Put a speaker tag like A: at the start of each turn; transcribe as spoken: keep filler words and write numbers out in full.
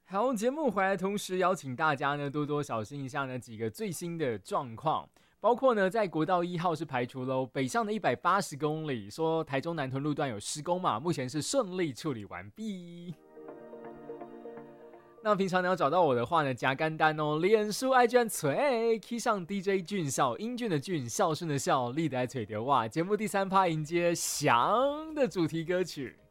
A: 好，节目回来同时邀请大家呢多多小心一下呢几个最新的状况，包括呢在国道一号是排除喽北上的一百八十公里，说台中南屯路段有施工嘛，目前是顺利处理完毕。那平常你要找到我的话呢，加干单哦，脸书 I G 按嘴 key 上 D J 俊孝，英俊的俊，孝顺的孝，立得嘴的哇，节目第三趴迎接翔的主题歌曲。